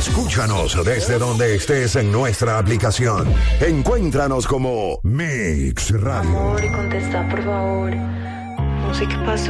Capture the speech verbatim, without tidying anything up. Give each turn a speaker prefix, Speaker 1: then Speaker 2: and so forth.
Speaker 1: Escúchanos desde donde estés en nuestra aplicación. Encuéntranos como Mix Radio.
Speaker 2: Amor, contesta por favor. No sé qué pasó.